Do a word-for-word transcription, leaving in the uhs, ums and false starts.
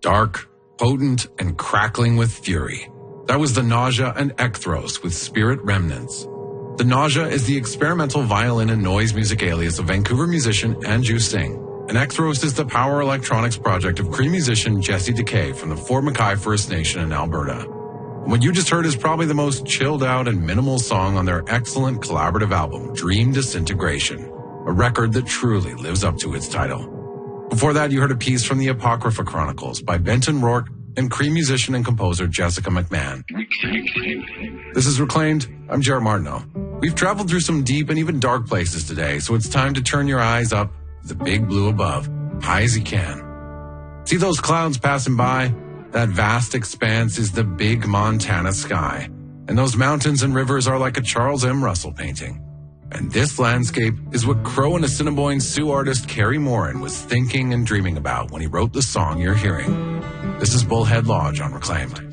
Dark, potent, and crackling with fury. That was the Nausea and Ekthros with Spirit Remnants. The Nausea is the experimental violin and noise music alias of Vancouver musician Anju Singh, and Ekthros is the power electronics project of Cree musician Jesse Decay from the Fort McKay First Nation in Alberta. What you just heard is probably the most chilled out and minimal song on their excellent collaborative album, Dream Disintegration, a record that truly lives up to its title. Before that, you heard a piece from the Apocrypha Chronicles by Benton Rourke and Cree musician and composer Jessica McMahon. This is Reclaimed. I'm Jared Martineau. We've traveled through some deep and even dark places today, so it's time to turn your eyes up to the big blue above, high as you can. See those clouds passing by? That vast expanse is the big Montana sky, and those mountains and rivers are like a Charles M. Russell painting. And this landscape is what Crow and Assiniboine Sioux artist Carrie Morin was thinking and dreaming about when he wrote the song you're hearing. This is Bullhead Lodge on Reclaimed.